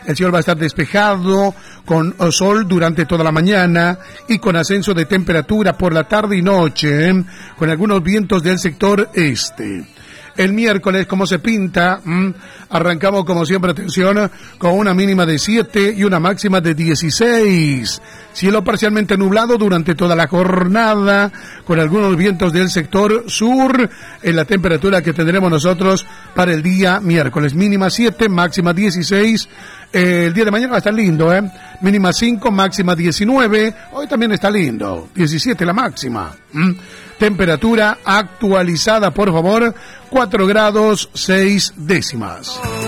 El cielo va a estar despejado, con sol durante toda la mañana y con ascenso de temperatura por la tarde y noche, con algunos vientos del sector este. El miércoles, ¿cómo se pinta? Arrancamos, como siempre, atención, con una mínima de 7 y una máxima de 16. Cielo parcialmente nublado durante toda la jornada, con algunos vientos del sector sur, en la temperatura que tendremos nosotros para el día miércoles. Mínima 7, máxima 16. El día de mañana va a estar lindo, Mínima 5, máxima 19. Hoy también está lindo, 17 la máxima. Temperatura actualizada, por favor, 4 grados 6 décimas.